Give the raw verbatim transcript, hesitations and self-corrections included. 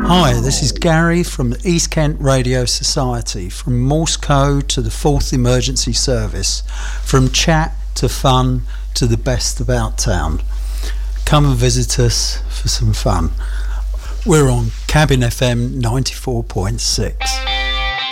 Hi, this is Gary from the East Kent Radio Society. From Morse code to the fourth emergency service, from chat to fun to the best about town. Come and visit us for some fun. We're on Cabin F M ninety-four point six.